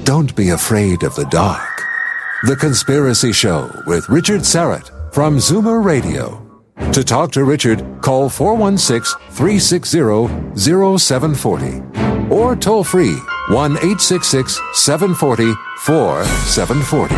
Don't be afraid of the dark. The Conspiracy Show with Richard Syrett from Zoomer Radio. To talk to Richard, call 416-360-0740 or toll free 1-866-740-4740.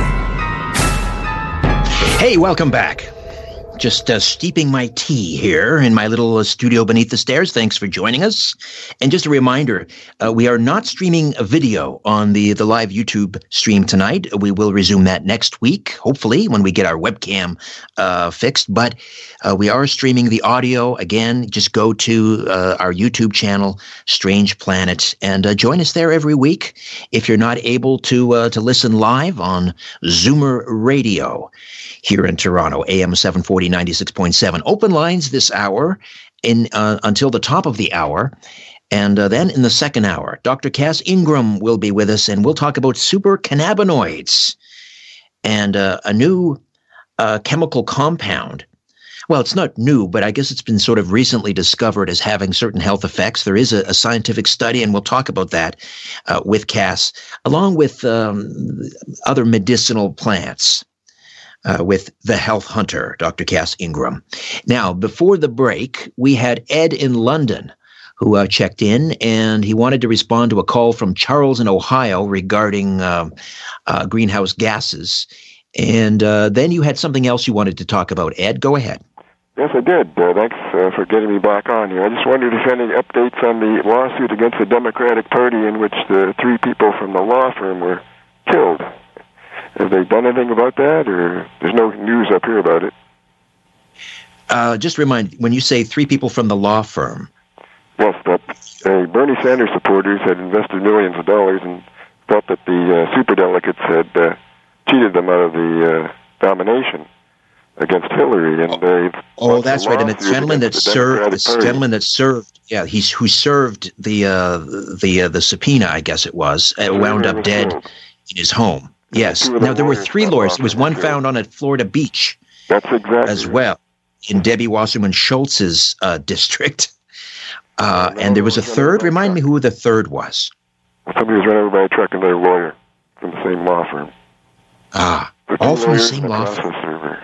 Hey, welcome back. Just steeping my tea here in my little studio beneath the stairs. Thanks for joining us. And just a reminder, we are not streaming a video on the live YouTube stream tonight. We will resume that next week, hopefully, when we get our webcam fixed. But we are streaming the audio. Again, just go to our YouTube channel, Strange Planet, and join us there every week. If you're not able to listen live on Zoomer Radio here in Toronto, AM 740, 96.7. Open lines this hour until the top of the hour. And then in the second hour, Dr. Cass Ingram will be with us, and we'll talk about supercannabinoids and a new chemical compound. Well, it's not new, but I guess it's been sort of recently discovered as having certain health effects. There is a scientific study, and we'll talk about that with Cass, along with other medicinal plants. With the health hunter, Dr. Cass Ingram. Now, before the break, we had Ed in London who checked in, and he wanted to respond to a call from Charles in Ohio regarding greenhouse gases. And then you had something else you wanted to talk about. Ed, go ahead. Yes, I did. Thanks for getting me back on here. I just wondered if any updates on the lawsuit against the Democratic Party in which the 3 people from the law firm were killed. Have they done anything about that, or there's no news up here about it? Just remind, when you say 3 people from the law firm. Yes, that Bernie Sanders supporters had invested millions of dollars and felt that the superdelegates had cheated them out of the nomination against Hillary, and they've... Oh, that's right, and the gentleman that served, yeah, who served the subpoena, I guess it was, wound up dead in his home. Yes. Now, there were 3 lawyers. There was one found on a Florida beach. That's exactly as well, in Debbie Wasserman Schultz's district. And there was a third. Remind me who the third was. Somebody was run over by a truck, and they're a lawyer from the same law firm. All from the same law firm. Server.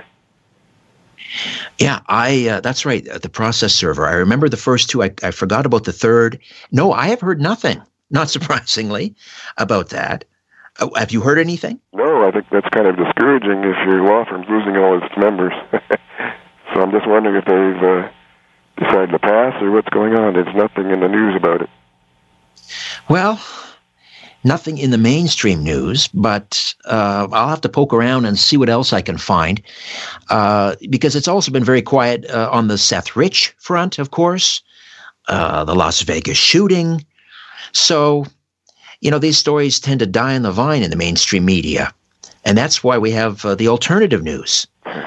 Yeah, that's right, the process server. I remember the first 2. I forgot about the third. No, I have heard nothing, not surprisingly, about that. Have you heard anything? No, I think that's kind of discouraging if your law firm's losing all its members. So I'm just wondering if they've decided to pass or what's going on. There's nothing in the news about it. Well, nothing in the mainstream news, but I'll have to poke around and see what else I can find, because it's also been very quiet on the Seth Rich front, of course, the Las Vegas shooting. So... these stories tend to die on the vine in the mainstream media, and that's why we have the alternative news.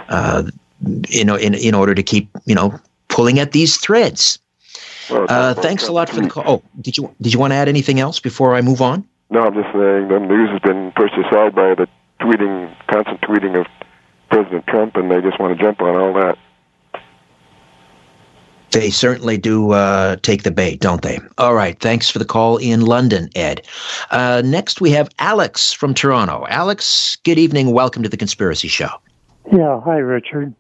In order to keep pulling at these threads. Well, thanks a lot for the call. Oh, did you want to add anything else before I move on? No, I'm just saying the news has been pushed aside by the constant tweeting of President Trump, and they just want to jump on all that. They certainly do take the bait, don't they? All right. Thanks for the call in London, Ed. Next, we have Alex from Toronto. Alex, good evening. Welcome to the Conspiracy Show. Yeah. Hi, Richard.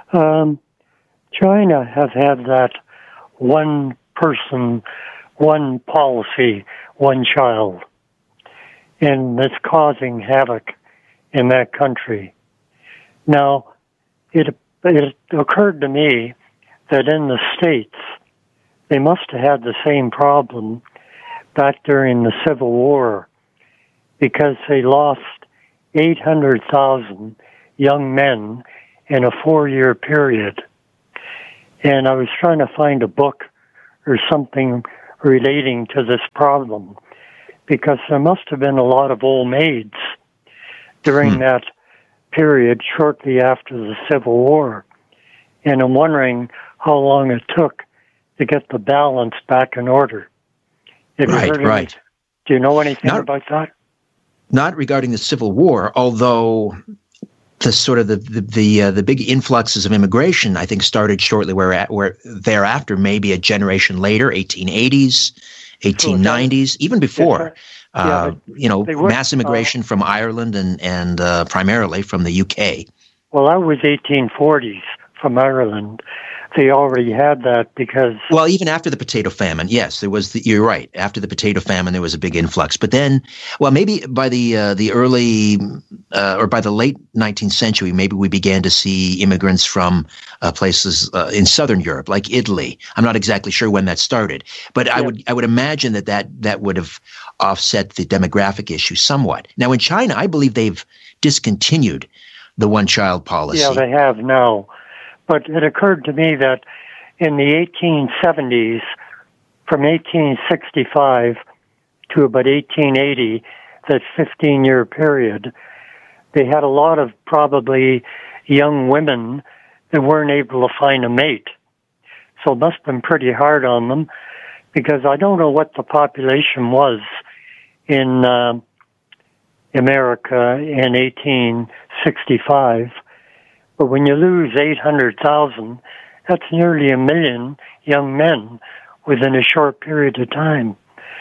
China have had that one person, one policy, one child, and it's causing havoc in that country. Now, it occurred to me that in the States, they must have had the same problem back during the Civil War, because they lost 800,000 young men in a 4-year period. And I was trying to find a book or something relating to this problem, because there must have been a lot of old maids during that period shortly after the Civil War. And I'm wondering how long it took to get the balance back in order. Right. Do you know anything about that? Not regarding the Civil War, although the sort of the big influxes of immigration, I think, started shortly where thereafter, maybe a generation later, 1880s 1890s, even before. Mass were, immigration from Ireland and primarily from the UK. Well, that was 1840s from Ireland. They already had that because... Well, even after the potato famine, yes, there was. You're right. After the potato famine, there was a big influx. But then, well, maybe by the early or by the late 19th century, maybe we began to see immigrants from places in southern Europe, like Italy. I'm not exactly sure when that started, but I would imagine that would have offset the demographic issue somewhat. Now, in China, I believe they've discontinued the one-child policy. Yeah, they have now. But it occurred to me that in the 1870s, from 1865 to about 1880, that 15-year period, they had a lot of probably young women that weren't able to find a mate. So it must have been pretty hard on them, because I don't know what the population was in America in 1865. But when you lose 800,000, that's nearly 1 million young men within a short period of time.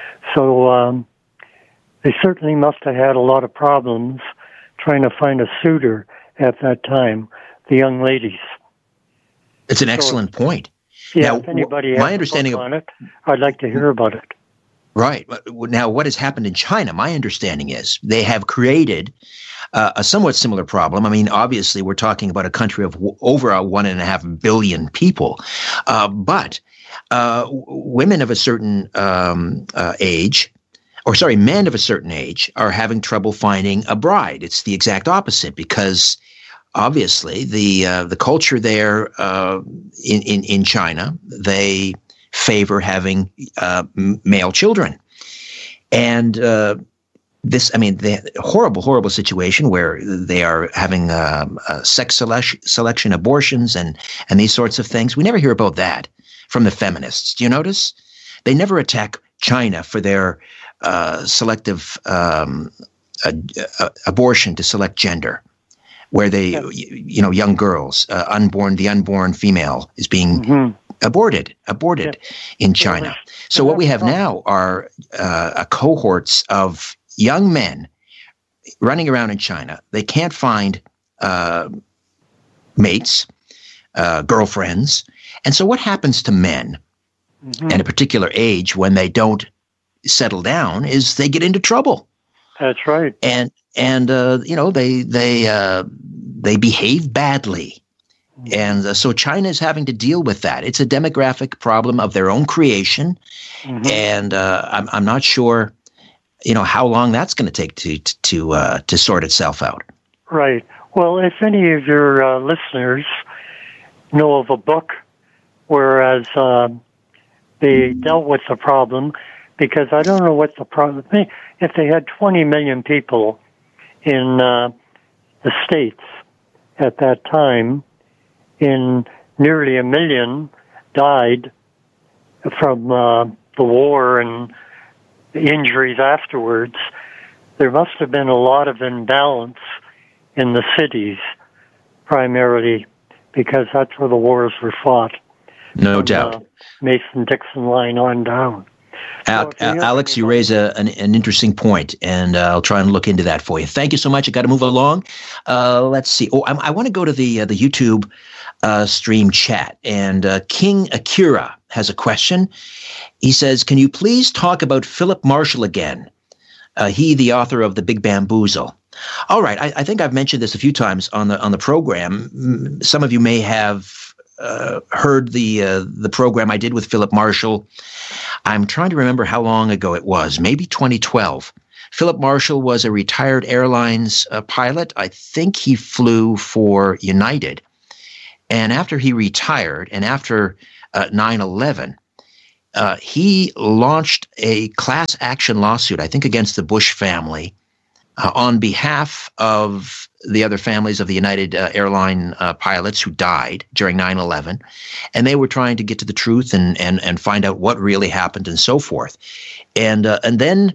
So they certainly must have had a lot of problems trying to find a suitor at that time, the young ladies. It's an excellent point. Yeah, now, if anybody has my understanding on it, I'd like to hear about it. Right. Now, what has happened in China, my understanding is they have created a somewhat similar problem. I mean, obviously, we're talking about a country of over 1.5 billion people. But women of a certain age, or sorry, men of a certain age are having trouble finding a bride. It's the exact opposite, because obviously the culture there in China, they favor having male children. And the horrible situation where they are having sex selection, abortions, and these sorts of things. We never hear about that from the feminists. Do you notice? They never attack China for their selective abortion to select gender, where they, young girls, the unborn female is being aborted in China. So what we have now are cohorts of young men running around in China. They can't find mates, girlfriends. And so what happens to men at a particular age when they don't settle down is they get into trouble. That's right. And they behave badly. And so China is having to deal with that. It's a demographic problem of their own creation, and I'm not sure, how long that's going to take to sort itself out. Right. Well, if any of your listeners know of a book, whereas they dealt with the problem, because I don't know what the problem. If they had 20 million people in the States at that time, and nearly 1 million died from the war and the injuries afterwards, there must have been a lot of imbalance in the cities, primarily because that's where the wars were fought. No doubt. Mason-Dixon line on down. Alex, you raise an interesting point, and I'll try and look into that for you. Thank you so much. I got to move along. Let's see. I want to go to the YouTube stream chat, and King Akira has a question. He says, "Can you please talk about Philip Marshall again? He, the author of The Big Bamboozle." All right. I think I've mentioned this a few times on the program. Some of you may have heard the program I did with Philip Marshall. I'm trying to remember how long ago it was, maybe 2012. Philip Marshall was a retired airlines pilot. I think he flew for United. And after he retired, and after 9/11, he launched a class action lawsuit, I think against the Bush family, on behalf of the other families of the United airline pilots who died during 9/11. And they were trying to get to the truth and find out what really happened and so forth. And then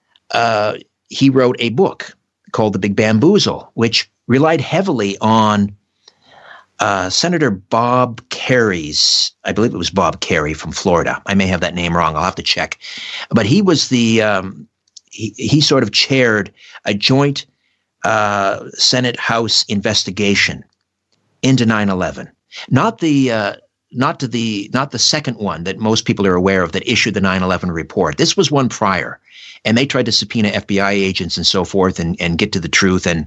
he wrote a book called The Big Bamboozle, which relied heavily on Senator Bob Kerry's, I believe it was Bob Kerry from Florida. I may have that name wrong. I'll have to check. But he was he sort of chaired a joint Senate House investigation into 9/11. Not the second one that most people are aware of that issued the 9/11 report. This was one prior, and they tried to subpoena FBI agents and so forth and get to the truth. And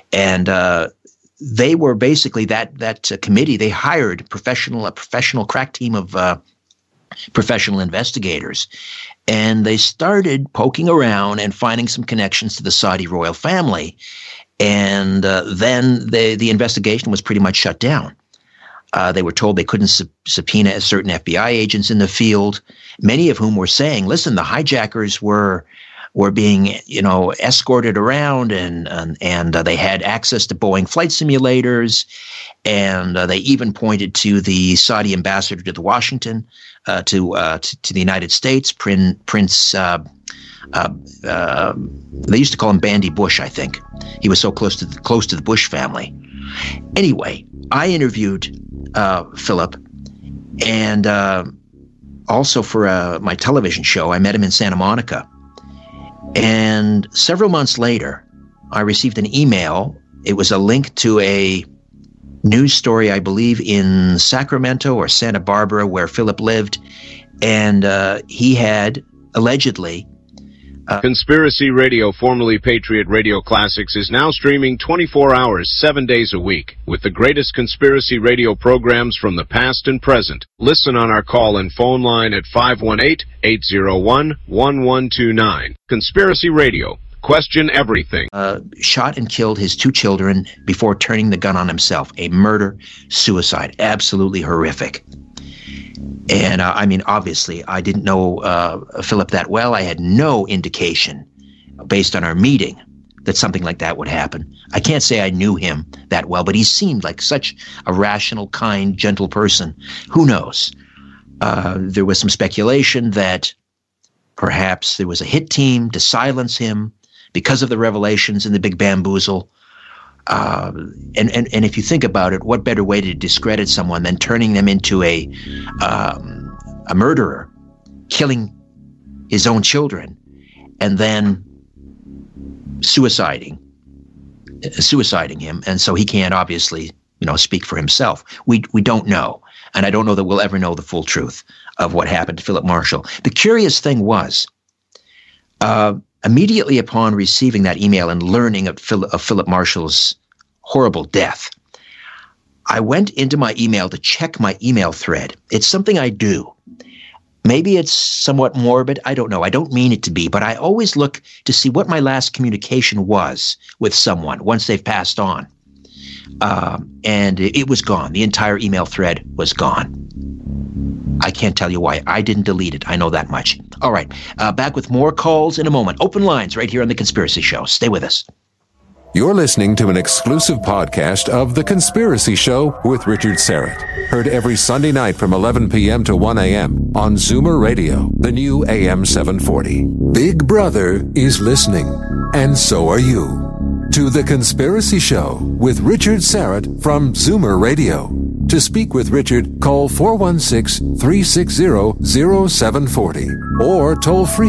they were basically that committee. They hired a professional crack team of professional investigators, and they started poking around and finding some connections to the Saudi royal family. And then the investigation was pretty much shut down. They were told they couldn't subpoena certain FBI agents in the field, many of whom were saying, listen, the hijackers were being, escorted around and they had access to Boeing flight simulators. And they even pointed to the Saudi ambassador to Washington, to the United States, Prince, they used to call him Bandy Bush, I think. He was so close to the Bush family. Anyway, I interviewed Philip, and also for my television show. I met him in Santa Monica. And several months later, I received an email. It was a link to a news story, I believe, in Sacramento or Santa Barbara, where Philip lived. And he had allegedly... Conspiracy Radio, formerly Patriot Radio Classics, is now streaming 24 hours, 7 days a week, with the greatest conspiracy radio programs from the past and present. Listen on our call-in phone line at 518-801-1129. Conspiracy Radio. Question everything. Shot and killed his 2 children before turning the gun on himself. A murder-suicide. Absolutely horrific. And obviously, I didn't know Philip that well. I had no indication, based on our meeting, that something like that would happen. I can't say I knew him that well, but he seemed like such a rational, kind, gentle person. Who knows? There was some speculation that perhaps there was a hit team to silence him because of the revelations in the Big Bamboozle. And if you think about it, what better way to discredit someone than turning them into a murderer, killing his own children, and then suiciding him, and so he can't obviously speak for himself. We don't know, and I don't know that we'll ever know the full truth of what happened to Philip Marshall. The curious thing was, immediately upon receiving that email and learning of Philip Marshall's horrible death, I went into my email to check my email thread. It's something I do. Maybe it's somewhat morbid. I don't know. I don't mean it to be, but I always look to see what my last communication was with someone once they've passed on. And it was gone. The entire email thread was gone. I can't tell you why. I didn't delete it. I know that much. All right. Back with more calls in a moment. Open lines right here on The Conspiracy Show. Stay with us. You're listening to an exclusive podcast of The Conspiracy Show with Richard Syrett. Heard every Sunday night from 11 p.m. to 1 a.m. on Zoomer Radio, the new AM 740. Big Brother is listening, and so are you. To The Conspiracy Show with Richard Syrett from Zoomer Radio. To speak with Richard, call 416-360-0740 or toll free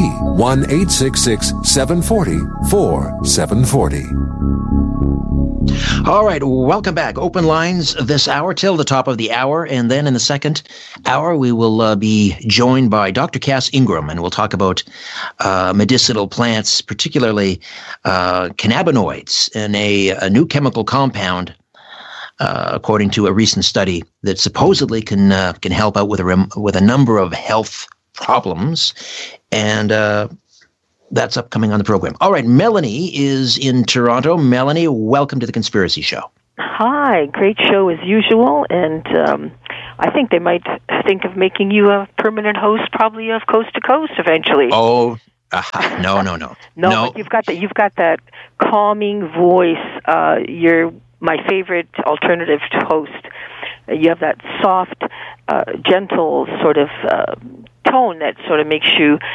1-866-740-4740. All right, welcome back. Open lines this hour till the top of the hour, and then in the second hour we will be joined by Dr. Cass Ingram, and we'll talk about medicinal plants, particularly cannabinoids, and a new chemical compound, according to a recent study, that supposedly can help out with a number of health problems, and that's upcoming on the program. All right, Melanie is in Toronto. Melanie, welcome to The Conspiracy Show. Hi, great show as usual, and I think they might think of making you a permanent host, probably of Coast to Coast eventually. Oh, no. No, but you've got that calming voice. You're my favorite alternative to host. You have that soft, gentle sort of tone that sort of makes you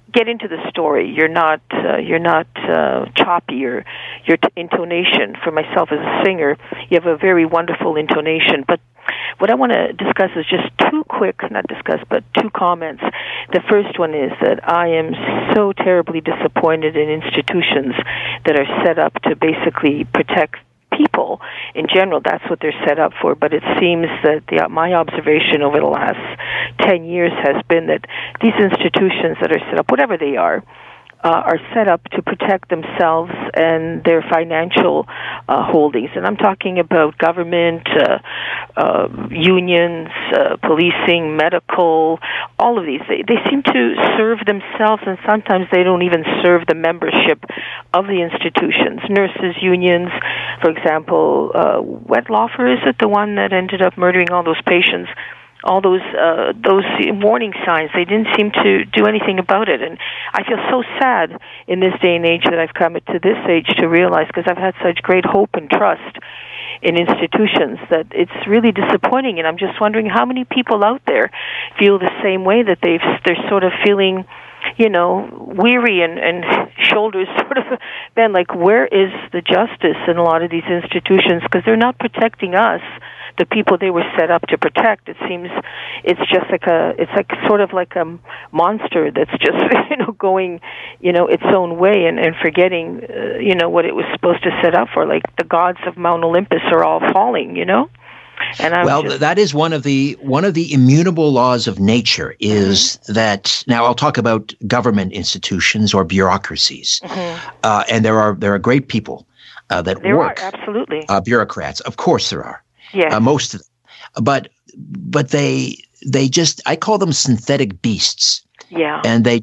get into the story. You're not choppy. Your intonation, for myself as a singer, you have a very wonderful intonation. But what I want to discuss is just two comments. The first one is that I am so terribly disappointed in institutions that are set up to basically protect people in general. That's what they're set up for. But it seems that my observation over the last 10 years has been that these institutions that are set up, whatever they are set up to protect themselves and their financial holdings. And I'm talking about government, unions, policing, medical, all of these. They seem to serve themselves, and sometimes they don't even serve the membership of the institutions. Nurses unions, for example, Wettlaufer, is it the one that ended up murdering all those patients? All those warning signs, they didn't seem to do anything about it. And I feel so sad in this day and age that I've come to this age to realize, because I've had such great hope and trust in institutions, that it's really disappointing. And I'm just wondering how many people out there feel the same way, that they're sort of feeling, weary and shoulders sort of bent, like, where is the justice in a lot of these institutions? Because they're not protecting us, the people they were set up to protect. It seems it's sort of like a monster that's just going its own way and forgetting what it was supposed to set up for. Like the gods of Mount Olympus are all falling, And that is one of the immutable laws of nature is that. Now I'll talk about government institutions or bureaucracies, and there are great people that there work. Are, absolutely. Bureaucrats, of course there are. Yeah. Most of them, but they just, I call them synthetic beasts. Yeah. And they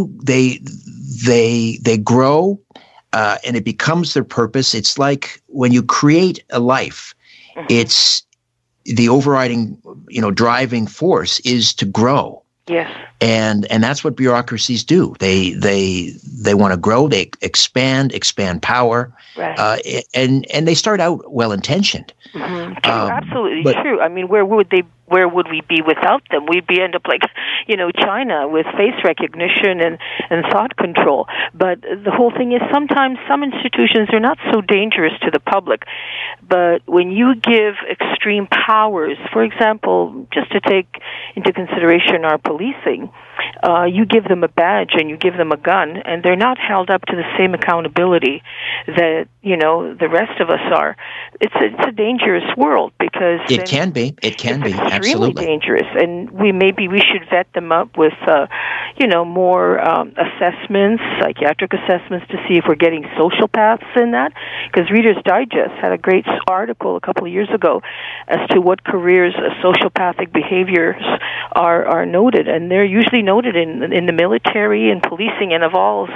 grow, and it becomes their purpose. It's like when you create a life, it's the overriding, driving force is to grow. Yes. And that's what bureaucracies do. They want to grow. They expand power. Right. And they start out well intentioned. Mm-hmm. Absolutely true. I mean, where would we be without them? We'd end up like, China with face recognition and thought control. But the whole thing is sometimes some institutions are not so dangerous to the public. But when you give extreme powers, for example, just to take into consideration our policing, you give them a badge and you give them a gun, and they're not held up to the same accountability that the rest of us are. It's a dangerous world, because it can be extremely absolutely dangerous, and maybe we should vet them up with more assessments, psychiatric assessments, to see if we're getting sociopaths in that. Because Reader's Digest had a great article a couple of years ago as to what careers sociopathic behaviors are noted, and they're usually noted in the military and policing, and of all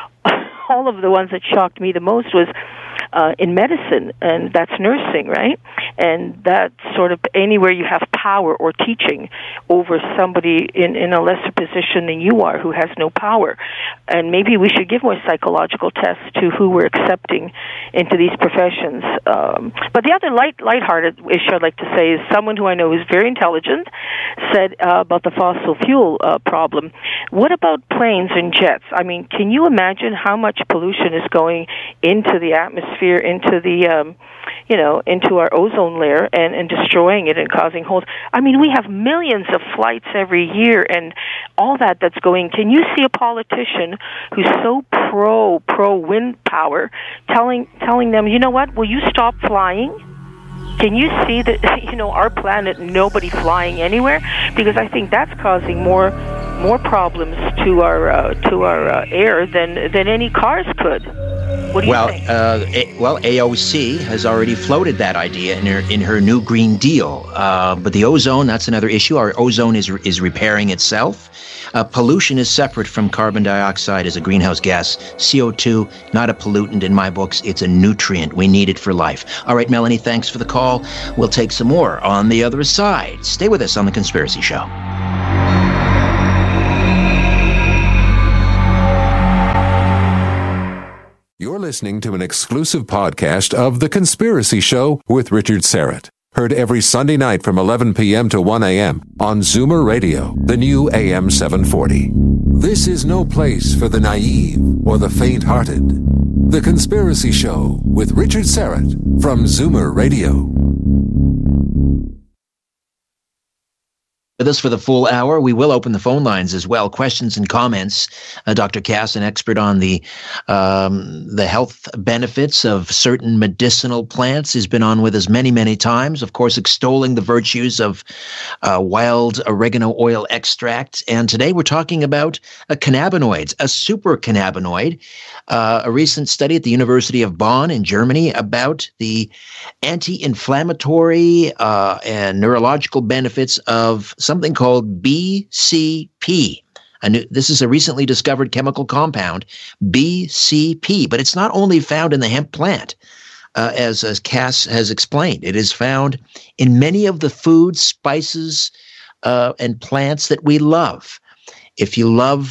of the ones that shocked me the most was in medicine, and that's nursing, right? And that's sort of anywhere you have power or teaching over somebody in a lesser position than you are, who has no power. And maybe we should give more psychological tests to who we're accepting into these professions. But the other lighthearted issue I'd like to say is someone who I know is very intelligent said about the fossil fuel problem. What about planes and jets? I mean, can you imagine how much pollution is going into the atmosphere, into the into our ozone layer and destroying it and causing holes? I mean, we have millions of flights every year and all that's going. Can you see a politician who's so pro wind power telling them, you know what, will you stop flying? Can you see that, our planet, nobody flying anywhere? Because I think that's causing more problems to our air than any cars could. What do you think? AOC has already floated that idea in her new Green Deal. But the ozone, that's another issue. Our ozone is repairing itself. Pollution is separate from carbon dioxide as a greenhouse gas. CO2, not a pollutant in my books. It's a nutrient. We need it for life. All right, Melanie, thanks for the call. We'll take some more on the other side. Stay with us on The Conspiracy Show. You're listening to an exclusive podcast of The Conspiracy Show with Richard Serrett. Heard every Sunday night from 11 p.m. to 1 a.m. on Zoomer Radio, the new AM 740. This is no place for the naive or the faint-hearted. The Conspiracy Show with Richard Syrett from Zoomer Radio. With us for the full hour. We will open the phone lines as well. Questions and comments. Dr. Cass, an expert on the health benefits of certain medicinal plants, has been on with us many, many times. Of course, extolling the virtues of wild oregano oil extract. And today we're talking about cannabinoids, a super cannabinoid. A recent study at the University of Bonn in Germany about the anti-inflammatory and neurological benefits of something called BCP. This is a recently discovered chemical compound, BCP, but it's not only found in the hemp plant, as Cass has explained. It is found in many of the foods, spices, and plants that we love. If you love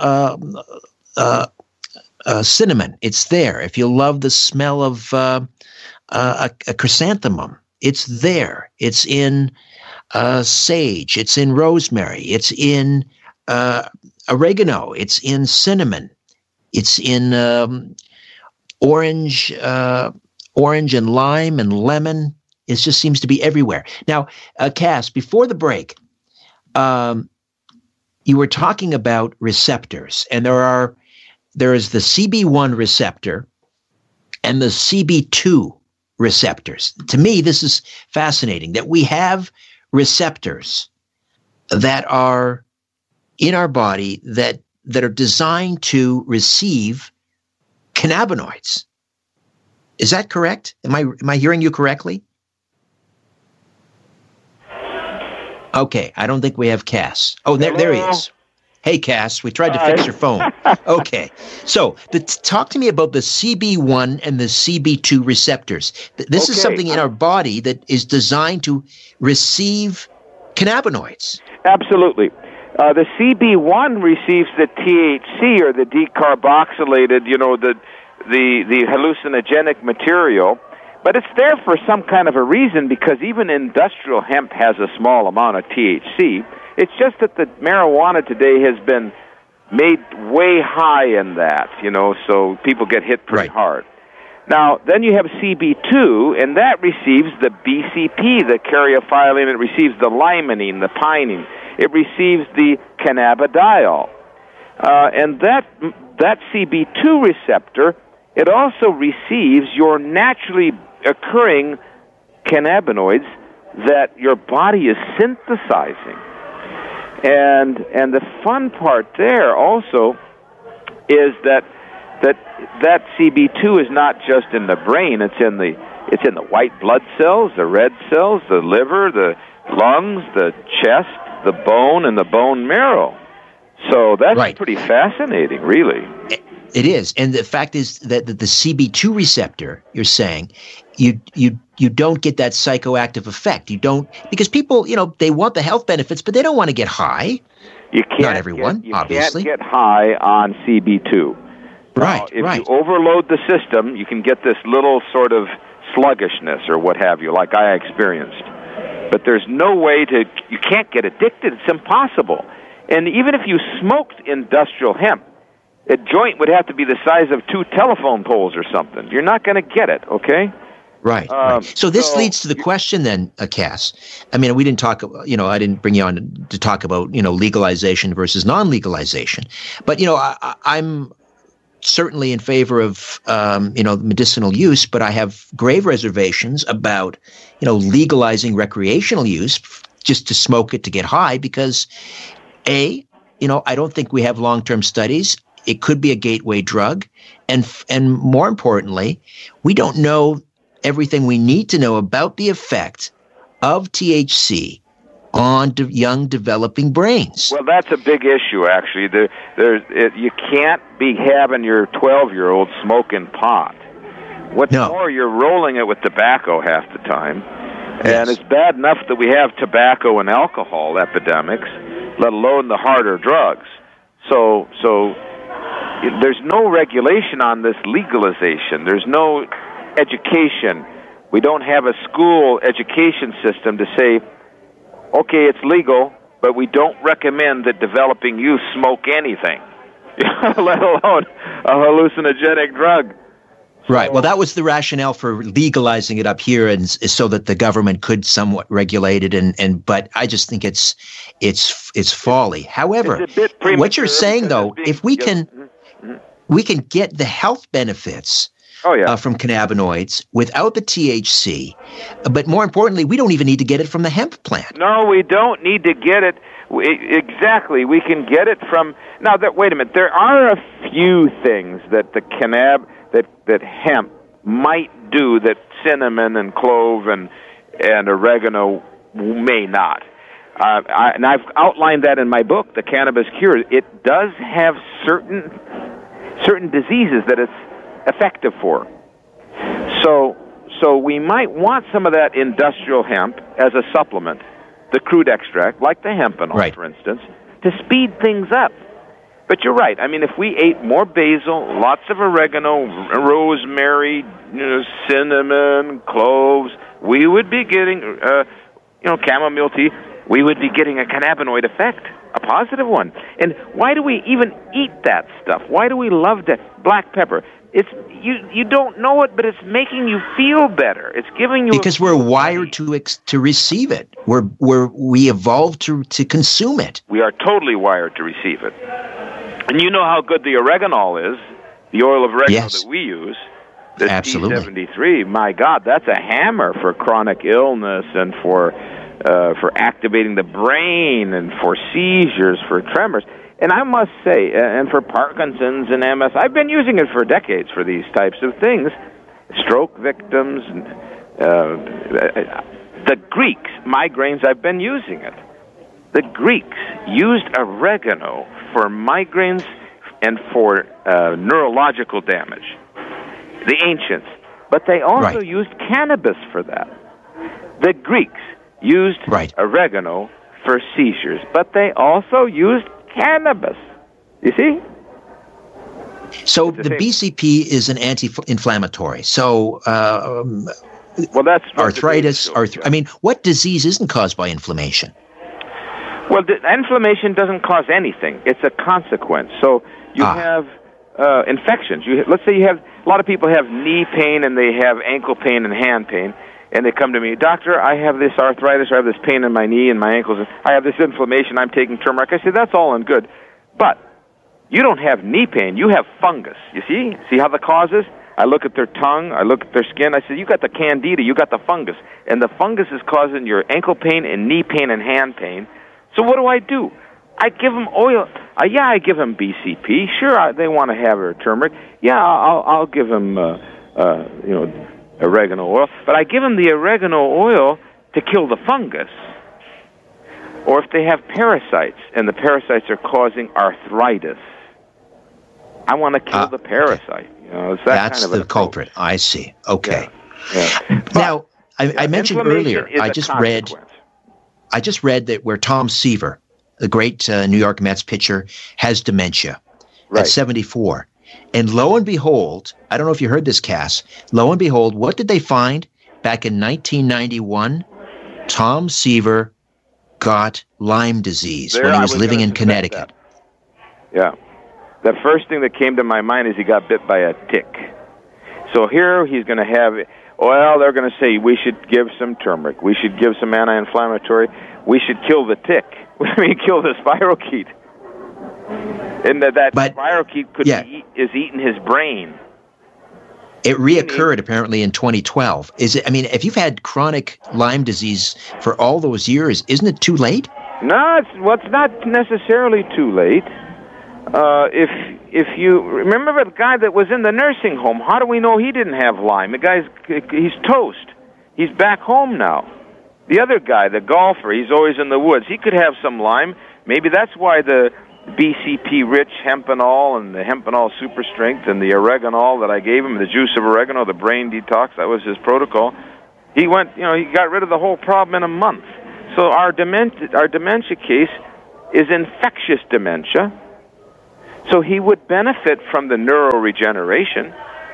cinnamon, it's there. If you love the smell of a chrysanthemum, it's there. It's in sage, it's in rosemary, it's in oregano, it's in cinnamon, it's in orange and lime and lemon. It just seems to be everywhere. Now, Cass, before the break, you were talking about receptors, and there is the CB1 receptor and the CB2 receptors. To me, this is fascinating that we have receptors that are in our body that are designed to receive cannabinoids. Is that correct? Am I hearing you correctly? Okay, I don't think we have Cass. Oh, there he is. Hey, Cass, we tried to fix your phone. Okay, so talk to me about the CB1 and the CB2 receptors. This is something in our body that is designed to receive cannabinoids. Absolutely. The CB1 receives the THC, or the decarboxylated, the hallucinogenic material, but it's there for some kind of a reason, because even industrial hemp has a small amount of THC. It's just that the marijuana today has been made way high in that, so people get hit pretty hard. Now, then you have CB2, and that receives the BCP, the caryophyllene. It receives the limonene, the pinene. It receives the cannabidiol. And that CB2 receptor, it also receives your naturally occurring cannabinoids that your body is synthesizing. And the fun part there also is that CB2 is not just in the brain; it's in the white blood cells, the red cells, the liver, the lungs, the chest, the bone, and the bone marrow. So that's pretty fascinating, really. It is, and the fact is that the CB2 receptor, you're saying, you don't get that psychoactive effect. You don't, because people, they want the health benefits, but they don't want to get high. You can't. Not everyone, obviously. You can't get high on CB2. Right. If you overload the system, you can get this little sort of sluggishness or what have you, like I experienced. But there's no way you can't get addicted. It's impossible. And even if you smoked industrial hemp, a joint would have to be the size of 2 telephone poles or something. You're not going to get it, okay? Right. So this leads to the question then, Cass. I mean, we didn't talk, I didn't bring you on to talk about, legalization versus non-legalization. But, I'm certainly in favor of, medicinal use, but I have grave reservations about, legalizing recreational use just to smoke it to get high because, I don't think we have long-term studies. It could be a gateway drug. And more importantly, we don't know everything we need to know about the effect of THC on young developing brains. Well, that's a big issue, actually. You can't be having your 12-year-old smoking pot. What's more, you're rolling it with tobacco half the time. And it's bad enough that we have tobacco and alcohol epidemics, let alone the harder drugs. So there's no regulation on this legalization. There's no education. We don't have a school education system to say, okay, it's legal, but we don't recommend that developing youth smoke anything, let alone a hallucinogenic drug. Right. Well, that was the rationale for legalizing it up here, and so that the government could somewhat regulate it. But I just think it's folly. However, what you're saying though, if we can get the health benefits from cannabinoids without the THC, but more importantly, we don't even need to get it from the hemp plant. No, we don't need to get it. Exactly. We can get it from... Now, wait a minute. There are a few things that the that hemp might do that cinnamon and clove and oregano may not. And I've outlined that in my book, The Cannabis Cure. It does have certain diseases that it's effective for. So we might want some of that industrial hemp as a supplement, the crude extract, like the hempenol, for instance, to speed things up. But you're right. I mean, if we ate more basil, lots of oregano, rosemary, cinnamon, cloves, we would be getting, chamomile tea. We would be getting a cannabinoid effect, a positive one. And why do we even eat that stuff? Why do we love that black pepper? It's you don't know it, but it's making you feel better. It's giving you because we're wired to receive it. We evolved to consume it. We are totally wired to receive it. And you know how good the oregano is, the oil of oregano that we use. The T73. My God, that's a hammer for chronic illness and for activating the brain and for seizures, for tremors. And I must say, and for Parkinson's and MS, I've been using it for decades for these types of things. Stroke victims, the Greeks, migraines, I've been using it. The Greeks used oregano for migraines and for neurological damage. The ancients. But they also used cannabis for that. The Greeks used oregano for seizures, but they also used cannabis. You see? So the BCP is an anti-inflammatory. So, well, that's arthritis. What disease isn't caused by inflammation? Well, inflammation doesn't cause anything. It's a consequence. So you have infections. Let's say you have a lot of people have knee pain and they have ankle pain and hand pain, and they come to me, doctor, I have this arthritis, or I have this pain in my knee and my ankles, I have this inflammation, I'm taking turmeric. I say, that's all and good. But you don't have knee pain, you have fungus. You see? See how the cause is? I look at their tongue, I look at their skin, I say, you got the candida, you got the fungus. And the fungus is causing your ankle pain and knee pain and hand pain. So what do? I give them oil. I give them BCP. Sure, they want to have their turmeric. Yeah, I'll give them, oregano oil. But I give them the oregano oil to kill the fungus. Or if they have parasites, and the parasites are causing arthritis, I want to kill the parasite. It's that's kind of the culprit. I see. Okay. Yeah. Now, I mentioned earlier, I just read that where Tom Seaver, the great New York Mets pitcher, has dementia at 74. And lo and behold, I don't know if you heard this, Cass, lo and behold, what did they find back in 1991? Tom Seaver got Lyme disease when he was living in Connecticut. Yeah. The first thing that came to my mind is he got bit by a tick. So here he's going to have, they're going to say we should give some turmeric. We should give some anti-inflammatory. We should kill the tick. Kill the spirochete. And that spirochete is eating his brain. It reoccurred apparently in 2012. If you've had chronic Lyme disease for all those years, isn't it too late? No, it's not necessarily too late. If you remember the guy that was in the nursing home, how do we know he didn't have Lyme? He's toast. He's back home now. The other guy, the golfer, he's always in the woods. He could have some Lyme. Maybe that's why the BCP-rich hempenol and the hempenol super strength and the oregano that I gave him, the juice of oregano, the brain detox, that was his protocol. He went, he got rid of the whole problem in a month. So our dementia case is infectious dementia. So he would benefit from the neuroregeneration.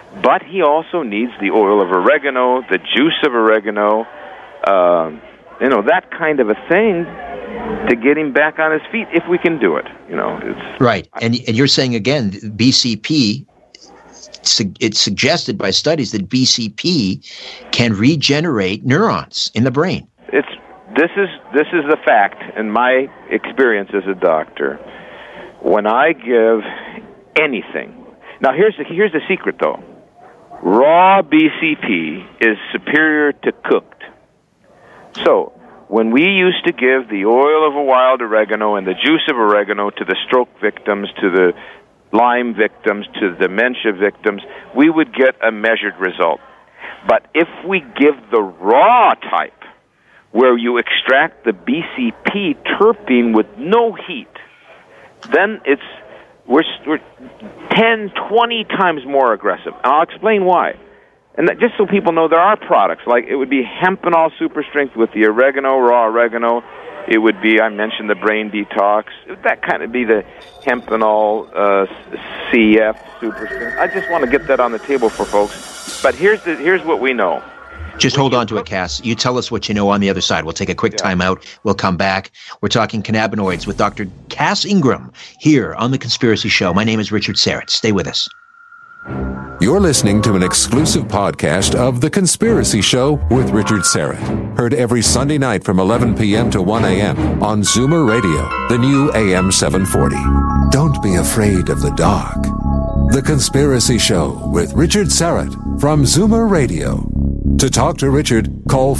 But he also needs the oil of oregano, the juice of oregano, that kind of a thing to get him back on his feet if we can do it. It's right. And you're saying again, BCP. It's suggested by studies that BCP can regenerate neurons in the brain. This is the fact in my experience as a doctor. When I give anything, now here's the secret though. Raw BCP is superior to cooked. So when we used to give the oil of a wild oregano and the juice of oregano to the stroke victims, to the Lyme victims, to the dementia victims, we would get a measured result. But if we give the raw type, where you extract the BCP terpene with no heat, then we're 10, 20 times more aggressive. And I'll explain why. And just so people know, there are products, like it would be Hempenol Super Strength with the oregano, raw oregano. It would be, I mentioned the brain detox. That kind of be the Hempenol CF Super Strength. I just want to get that on the table for folks. But here's what we know. Just hold on to it, Cass. You tell us what you know on the other side. We'll take a quick time out. We'll come back. We're talking cannabinoids with Dr. Cass Ingram here on The Conspiracy Show. My name is Richard Syrett. Stay with us. You're listening to an exclusive podcast of The Conspiracy Show with Richard Syrett. Heard every Sunday night from 11 p.m. to 1 a.m. on Zoomer Radio, the new AM 740. Don't be afraid of the dark. The Conspiracy Show with Richard Syrett from Zoomer Radio. To talk to Richard, call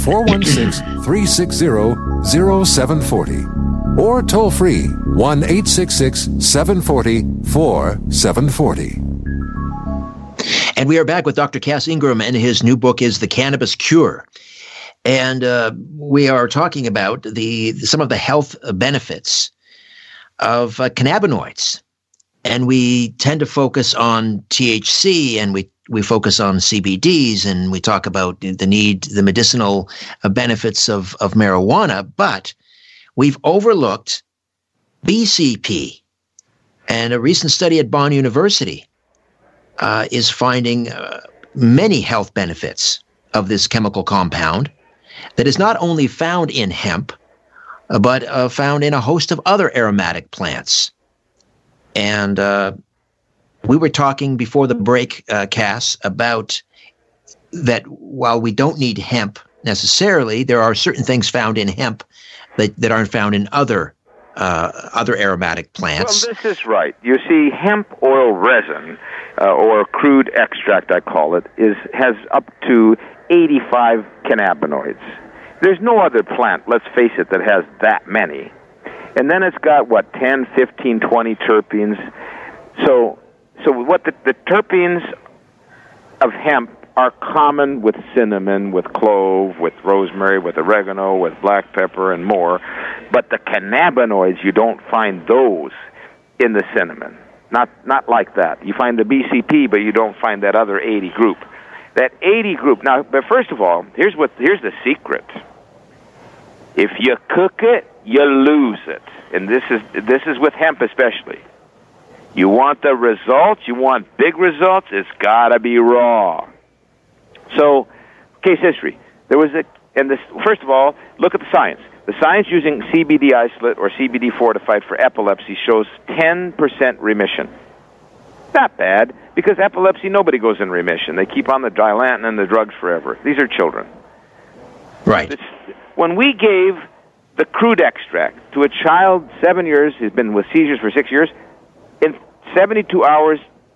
416-360-0740 or toll free 1-866-740-4740. And we are back with Dr. Cass Ingram, and his new book is The Cannabis Cure. And we are talking about some of the health benefits of cannabinoids. And we tend to focus on THC, and we focus on CBDs, and we talk about the medicinal benefits of marijuana, but we've overlooked BCP. And a recent study at Bonn University is finding many health benefits of this chemical compound that is not only found in hemp, but found in a host of other aromatic plants. And we were talking before the break, Cass, about that while we don't need hemp necessarily, there are certain things found in hemp that aren't found in other aromatic plants. Well, this is right. You see, hemp oil resin, or crude extract, I call it, has up to 85 cannabinoids. There's no other plant, let's face it, that has that many. And then it's got, 10, 15, 20 terpenes. So what the terpenes of hemp are common with cinnamon, with clove, with rosemary, with oregano, with black pepper, and more. But the cannabinoids, you don't find those in the cinnamon. Not like that. You find the BCP, but you don't find that other 80 group. That 80 group. Now, but first of all, here's the secret. If you cook it, you lose it. And this is with hemp especially. You want the results, you want big results, it's got to be raw. So, case history. First of all, look at the science. The science using CBD isolate or CBD fortified for epilepsy shows 10% remission. Not bad, because epilepsy, nobody goes in remission. They keep on the Dilantin and the drugs forever. These are children. Right. When we gave the crude extract to a child, 7 years, he's been with seizures for 6 years, in 72 hours,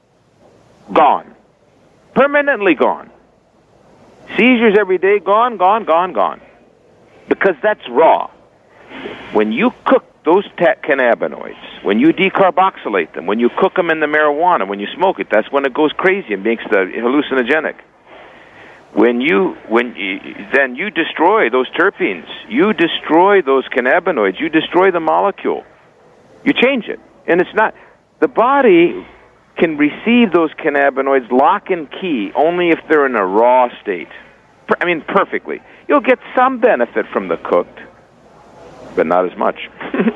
gone. Permanently gone. Seizures every day, gone. Because that's raw. When you cook those cannabinoids, when you decarboxylate them, when you cook them in the marijuana, when you smoke it, that's when it goes crazy and makes the hallucinogenic. Then you destroy those terpenes, you destroy those cannabinoids, you destroy the molecule. You change it. And it's not... The body can receive those cannabinoids lock and key only if they're in a raw state. Perfectly. You'll get some benefit from the cooked, but not as much.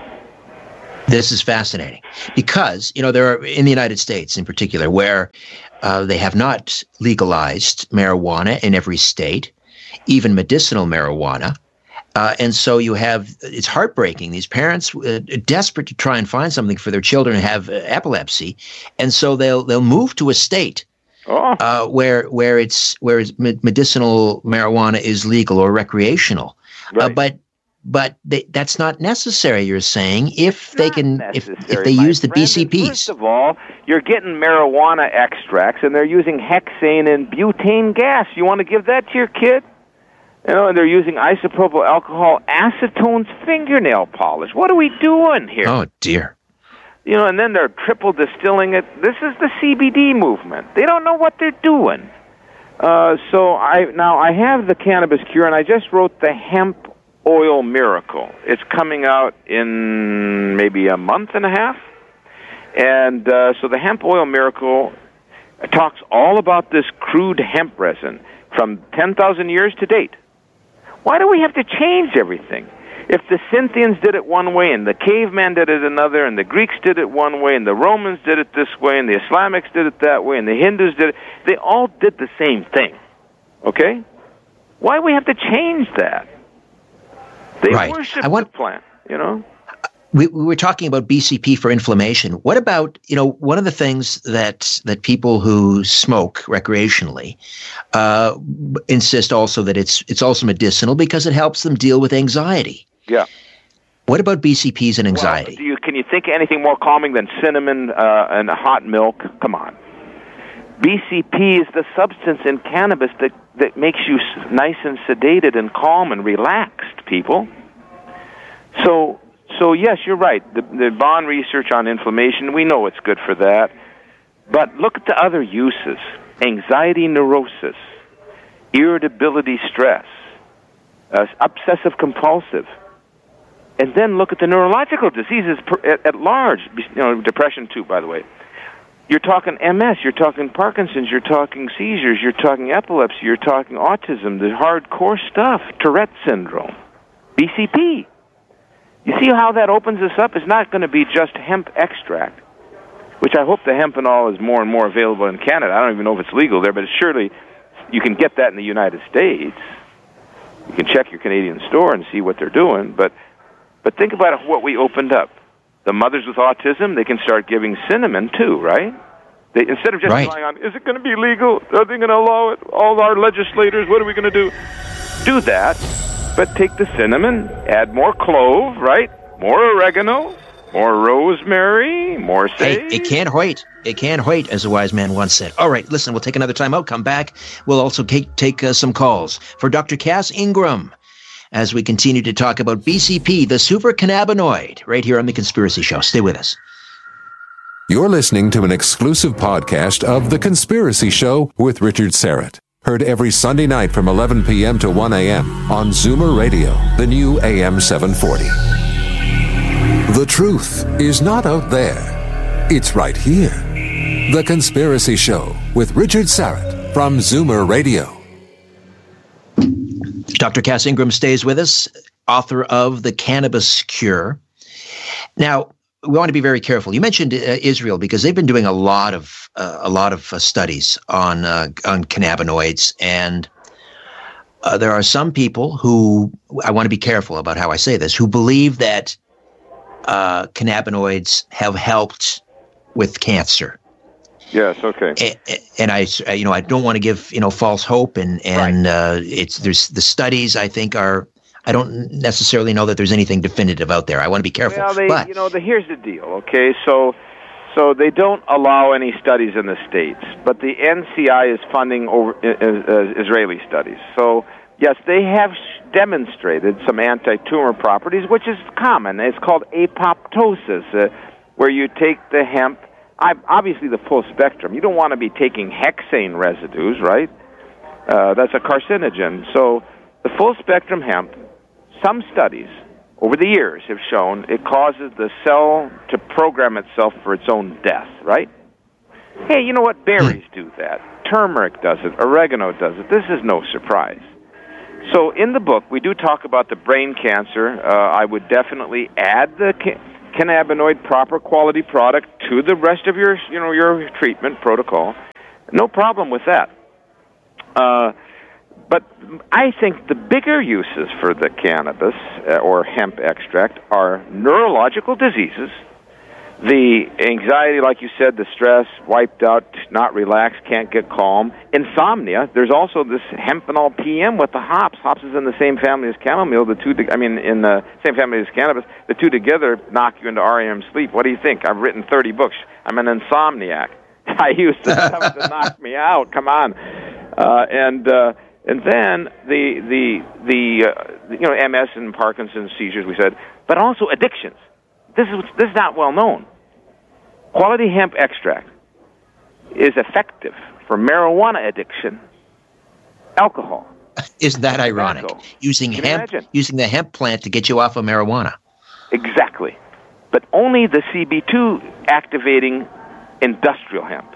This is fascinating because, there are, in the United States in particular, where They have not legalized marijuana in every state, even medicinal marijuana. And so it's heartbreaking. These parents desperate to try and find something for their children who have epilepsy. And so they'll move to a state where medicinal marijuana is legal or recreational. Right. But that's not necessary, you're saying, if they use the BCPs. First of all, you're getting marijuana extracts, and they're using hexane and butane gas. You want to give that to your kid? And they're using isopropyl alcohol acetone's fingernail polish. What are we doing here? Oh, dear. And then they're triple distilling it. This is the CBD movement. They don't know what they're doing. So I have the Cannabis Cure, and I just wrote the Hemp Oil Miracle. It's coming out in maybe a month and a half. And so the Hemp Oil Miracle talks all about this crude hemp resin from 10,000 years to date. Why do we have to change everything? If the Scythians did it one way, and the caveman did it another, and the Greeks did it one way, and the Romans did it this way, and the Islamics did it that way, and the Hindus did it, they all did the same thing. Okay? Why do we have to change that? They worship the plant, We were talking about BCP for inflammation. What about, one of the things that people who smoke recreationally insist also that it's also medicinal because it helps them deal with anxiety. Yeah. What about BCPs and anxiety? Well, can you think of anything more calming than cinnamon and hot milk? Come on. BCP is the substance in cannabis that makes you nice and sedated and calm and relaxed, people. So yes, you're right. The Bonn research on inflammation, we know it's good for that. But look at the other uses. Anxiety, neurosis, irritability, stress, obsessive compulsive. And then look at the neurological diseases at large. Depression too, by the way. You're talking MS, you're talking Parkinson's, you're talking seizures, you're talking epilepsy, you're talking autism, the hardcore stuff, Tourette syndrome, BCP. You see how that opens us up? It's not going to be just hemp extract, which I hope the hempanol is more and more available in Canada. I don't even know if it's legal there, but surely you can get that in the United States. You can check your Canadian store and see what they're doing, but think about what we opened up. The mothers with autism, they can start giving cinnamon too, right? Instead of just relying on, is it going to be legal? Are they going to allow it? All our legislators, what are we going to do? Do that, but take the cinnamon, add more clove, right? More oregano, more rosemary, more sage. Hey, it can't wait. It can't wait, as a wise man once said. All right, listen, we'll take another time out, come back. We'll also take some calls for Dr. Cass Ingram as we continue to talk about BCP, the super cannabinoid, right here on The Conspiracy Show. Stay with us. You're listening to an exclusive podcast of The Conspiracy Show with Richard Syrett. Heard every Sunday night from 11 p.m. to 1 a.m. on Zoomer Radio, the new AM 740. The truth is not out there. It's right here. The Conspiracy Show with Richard Syrett from Zoomer Radio. Dr. Cass Ingram stays with us, author of The Cannabis Cure. Now, we want to be very careful. You mentioned Israel because they've been doing a lot of studies on cannabinoids, and there are some people who, I want to be careful about how I say this, who believe that cannabinoids have helped with cancer. Yes. Okay. And I don't want to give false hope, and there's the studies I think are. I don't necessarily know that there's anything definitive out there. I want to be careful. Well, here's the deal. Okay, so they don't allow any studies in the States, but the NCI is funding Israeli studies. So yes, they have demonstrated some anti-tumor properties, which is common. It's called apoptosis, where you take the hemp. Obviously, the full spectrum. You don't want to be taking hexane residues, right? That's a carcinogen. So the full spectrum hemp, some studies over the years have shown it causes the cell to program itself for its own death, right? Hey, you know what? Berries do that. Turmeric does it. Oregano does it. This is no surprise. So in the book, we do talk about the brain cancer. I would definitely add the cannabinoid proper quality product to the rest of your treatment protocol. No problem with that. But I think the bigger uses for the cannabis or hemp extract are neurological diseases, the anxiety, like you said, the stress, wiped out, not relaxed, can't get calm, insomnia. There's also this hempenol PM with the hops. Hops is in the same family as chamomile. In the same family as cannabis. The two together knock you into REM sleep. What do you think? I've written 30 books. I'm an insomniac. I used to have to knock me out. Come on. And then the MS and Parkinson's seizures we said, but also addictions. This is not well known. Quality hemp extract is effective for marijuana addiction, alcohol. Isn't that ironic? Tobacco. Using the hemp plant to get you off of marijuana. Exactly. But only the CB2 activating industrial hemp.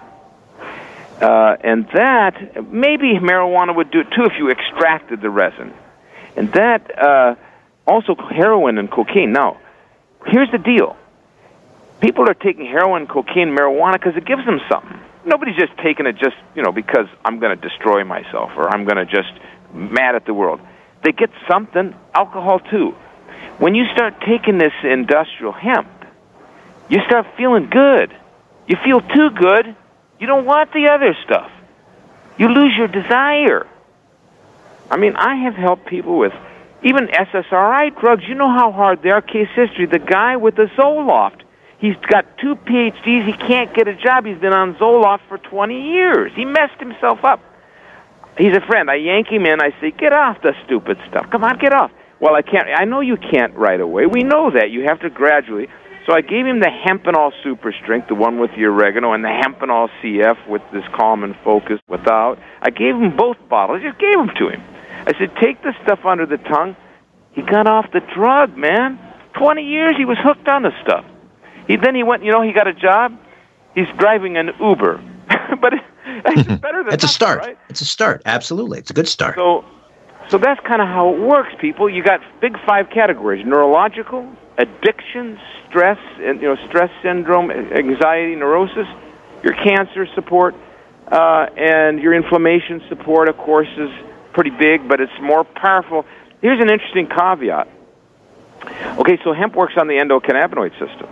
And that, maybe marijuana would do it too if you extracted the resin. And that, also heroin and cocaine. Now, here's the deal. People are taking heroin, cocaine, marijuana because it gives them something. Nobody's just taking it just, because I'm going to destroy myself or I'm going to just mad at the world. They get something, alcohol too. When you start taking this industrial hemp, you start feeling good. You feel too good. You don't want the other stuff. You lose your desire. I mean, I have helped people with even SSRI drugs. You know how hard they are. Case history, the guy with the Zoloft, he's got 2 PhDs. He can't get a job. He's been on Zoloft for 20 years. He messed himself up. He's a friend. I yank him in. I say, get off the stupid stuff. Come on, get off. Well, I can't. I know you can't right away. We know that. You have to gradually. So I gave him the Hempenol Super Strength, the one with the oregano, and the Hempenol CF with this calm and focus without. I gave him both bottles. I just gave them to him. I said, take the stuff under the tongue. He got off the drug, man. 20 years he was hooked on the stuff. Then he went, he got a job. He's driving an Uber. But it's better than It's a start. Right? It's a start. Absolutely. It's a good start. So that's kind of how it works, people. You got big 5 categories: neurological, addiction, stress, and stress syndrome, anxiety, neurosis. Your cancer support and your inflammation support, of course, is pretty big, but it's more powerful. Here's an interesting caveat. Okay, so hemp works on the endocannabinoid system.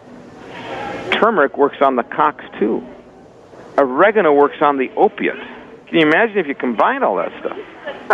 Turmeric works on the COX-2. Oregano works on the opiate. Can you imagine if you combine all that stuff?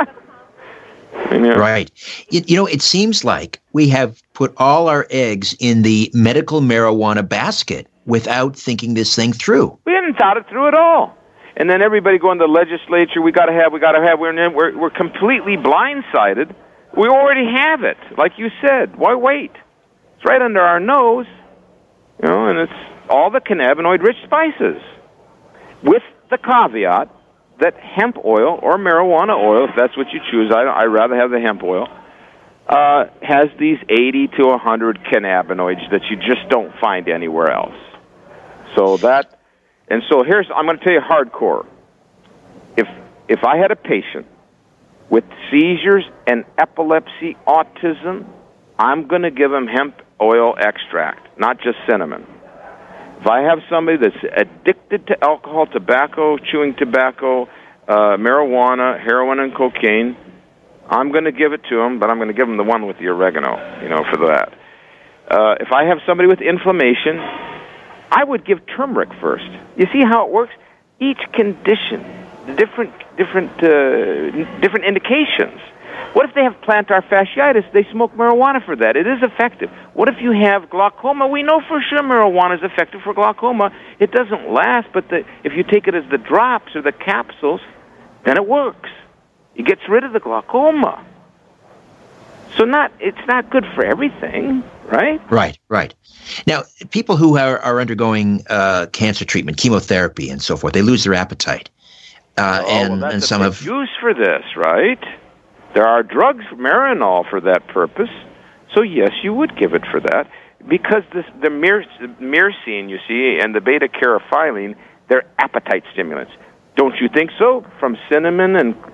Right. It seems like we have put all our eggs in the medical marijuana basket without thinking this thing through. We haven't thought it through at all. And then everybody going to the legislature, we got to have. We're completely blindsided. We already have it, like you said. Why wait? It's right under our nose, and it's all the cannabinoid-rich spices, with the caveat that hemp oil or marijuana oil, if that's what you choose, I'd rather have the hemp oil, has these 80 to 100 cannabinoids that you just don't find anywhere else. So I'm going to tell you hardcore. If I had a patient with seizures and epilepsy, autism, I'm going to give them hemp oil extract, not just cinnamon. If I have somebody that's addicted to alcohol, tobacco, chewing tobacco, marijuana, heroin, and cocaine, I'm going to give it to them, but I'm going to give them the one with the oregano, for that. If I have somebody with inflammation, I would give turmeric first. You see how it works? Each condition, different indications. What if they have plantar fasciitis? They smoke marijuana for that. It is effective. What if you have glaucoma? We know for sure marijuana is effective for glaucoma. It doesn't last, but if you take it as the drops or the capsules, then it works. It gets rid of the glaucoma. So it's not good for everything, right? Right. Now, people who are undergoing cancer treatment, chemotherapy, and so forth, they lose their appetite. And some have use for this, right? There are drugs, Marinol, for that purpose. So yes, you would give it for that because the myrcene, you see, and the beta-caryophyllene, they're appetite stimulants. Don't you think so? From cinnamon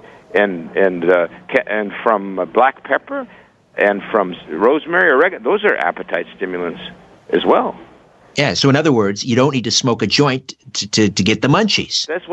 and from black pepper and from rosemary, oregano, those are appetite stimulants as well. Yeah. So in other words, you don't need to smoke a joint to get the munchies. That's